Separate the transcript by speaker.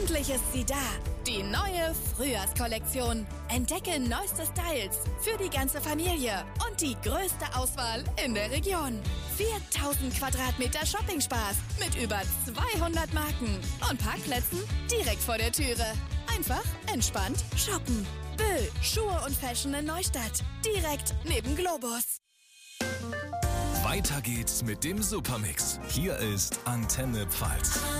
Speaker 1: Endlich ist sie da. Die neue Frühjahrskollektion. Entdecke neueste Styles für die ganze Familie und die größte Auswahl in der Region. 4000 Quadratmeter Shoppingspaß mit über 200 Marken und Parkplätzen direkt vor der Türe. Einfach entspannt shoppen. Böll, Schuhe und Fashion in Neustadt. Direkt neben Globus.
Speaker 2: Weiter geht's mit dem Supermix. Hier ist Antenne Pfalz.